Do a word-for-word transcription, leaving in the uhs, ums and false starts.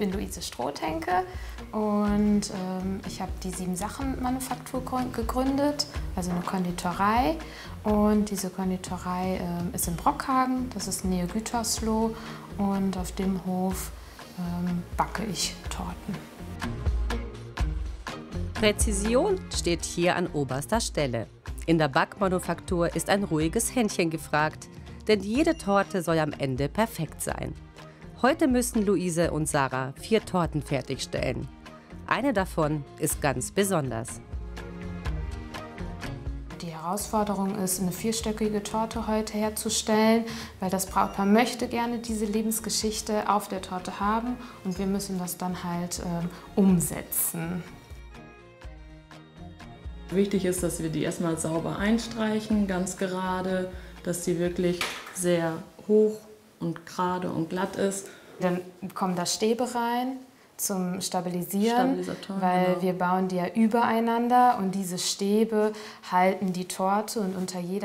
bin Luise Strohthenke und ähm, ich habe die Sieben-Sachen-Manufaktur gegründet, also eine Konditorei. Und diese Konditorei ähm, ist in Brockhagen, das ist Nähe Gütersloh, und auf dem Hof ähm, backe ich Torten. Präzision steht hier an oberster Stelle. In der Backmanufaktur ist ein ruhiges Händchen gefragt, denn jede Torte soll am Ende perfekt sein. Heute müssen Luise und Sarah vier Torten fertigstellen. Eine davon ist ganz besonders. Die Herausforderung ist, eine vierstöckige Torte heute herzustellen, weil das Brautpaar möchte gerne diese Lebensgeschichte auf der Torte haben und wir müssen das dann halt ähm, umsetzen. Wichtig ist, dass wir die erstmal sauber einstreichen, ganz gerade, dass sie wirklich sehr hoch und gerade und glatt ist. Dann kommen da Stäbe rein zum Stabilisieren, weil genau. wir bauen die ja übereinander und diese Stäbe halten die Torte und unter jeder